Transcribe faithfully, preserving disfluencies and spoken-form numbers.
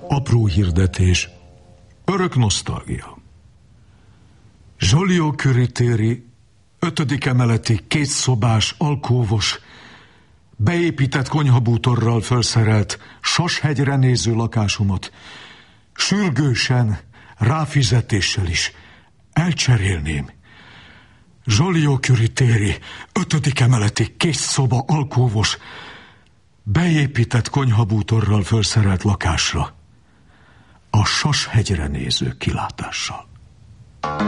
Apró hirdetés. Örök nosztalgia. Joliot-Curie téri, ötödik emeleti, kétszobás, alkóvos, beépített konyhabútorral felszerelt, Sashegyre néző lakásomat sürgősen, ráfizetéssel is elcserélném. Joliot-Curie téri, ötödik emeleti, kétszoba, alkóvos, beépített konyhabútorral felszerelt lakásra, a Sashegyre néző kilátással.